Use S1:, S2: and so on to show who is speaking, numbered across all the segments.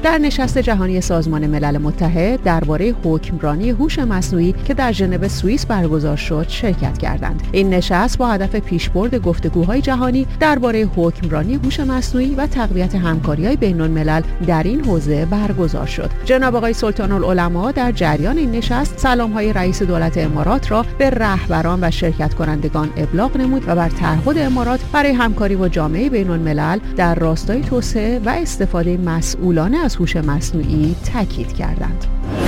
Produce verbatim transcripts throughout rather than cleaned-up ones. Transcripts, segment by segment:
S1: در نشست جهانی سازمان ملل متحد درباره حکمرانی هوش مصنوعی که در ژنو سوئیس برگزار شد شرکت کردند. این نشست با هدف پیشبرد گفتگوهای جهانی درباره حکمرانی هوش مصنوعی و تقویت همکاری‌های بین‌الملل در این حوزه برگزار شد. جناب آقای سلطان العلماء در جریان این نشست سلام‌های رئیس دولت امارات را به رهبران و شرکت کنندگان ابلاغ نمود و بر تعهد امارات برای همکاری با جامعه بین‌الملل در راستای توسعه و استفاده مسئولانه از هوش مصنوعی تاکید کردند.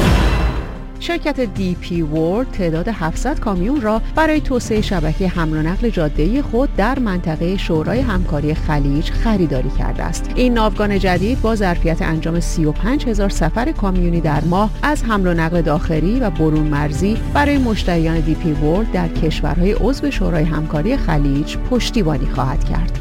S1: شرکت دی پی ورلد تعداد هفتصد کامیون را برای توسعه شبکه حمل و نقل جاده‌ای خود در منطقه شورای همکاری خلیج خریداری کرده است. این ناوگان جدید با ظرفیت انجام سی و پنج هزار سفر کامیونی در ماه از حمل و نقل داخلی و برون مرزی برای مشتریان دی پی ورلد در کشورهای عضو شورای همکاری خلیج پشتیبانی خواهد کرد.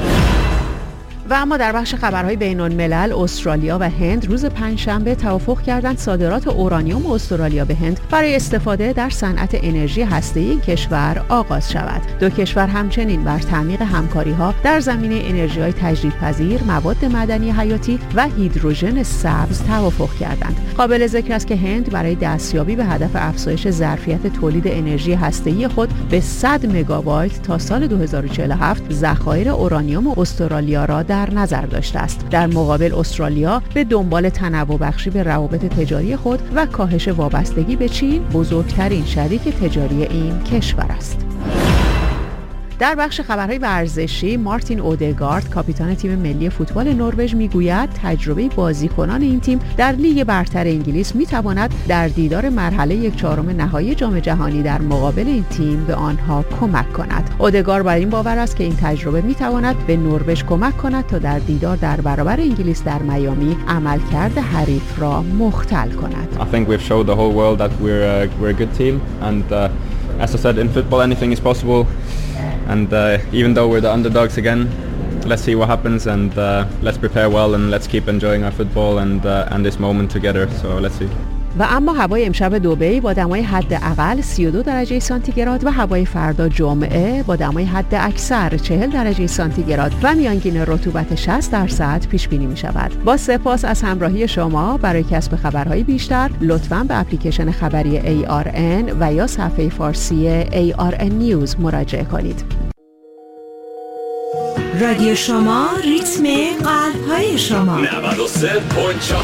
S1: و اما در بخش خبرهای بین‌الملل، استرالیا و هند روز پنجشنبه توافق کردند صادرات اورانیوم استرالیا به هند برای استفاده در صنعت انرژی هسته‌ای این کشور آغاز شود. دو کشور همچنین بر تعمیق همکاری‌ها در زمینه انرژی‌های تجدیدپذیر، مواد معدنی حیاتی و هیدروژن سبز توافق کردند. قابل ذکر است که هند برای دستیابی به هدف افزایش ظرفیت تولید انرژی هسته‌ای خود به صد مگاوایت تا سال دو هزار و چهل و هفت ذخایر اورانیوم استرالیا را در نظر داشته است. در مقابل استرالیا به دنبال تنوع بخشی به روابط تجاری خود و کاهش وابستگی به چین، بزرگترین شریک تجاری این کشور است. در بخش خبرهای ورزشی، مارتین اودگارد کاپیتان تیم ملی فوتبال نروژ میگوید تجربه بازیکنان این تیم در لیگ برتر انگلیس میتواند در دیدار مرحله یک چهارم نهایی جام جهانی در مقابل این تیم به آنها کمک کند. اودگارد بر این باور است که این تجربه میتواند به نروژ کمک کند تا در دیدار در برابر انگلیس در میامی عملکرد حریف را مختل کند.
S2: I think we've showed the whole world that we're a, we're a good team and uh, as I said in football anything is possible. And uh, even though we're the underdogs again, let's see what happens and uh, let's prepare well and let's keep enjoying our football and uh, and this moment together. So let's see.
S1: و اما هوای امشب دبی با دمای حداقل سی و دو درجه سانتیگراد و هوای فردا جمعه با دمای حد اکثر چهل درجه سانتیگراد و میانگین رطوبت شصت درصد پیش بینی می شود. با سپاس از همراهی شما. برای کسب خبرهای بیشتر لطفاً به اپلیکیشن خبری ای آر ان و یا صفحه فارسی ای آر ان نیوز مراجعه کنید.
S3: رادیو شما، ریتم قلب‌های شما. نود و سه و چهار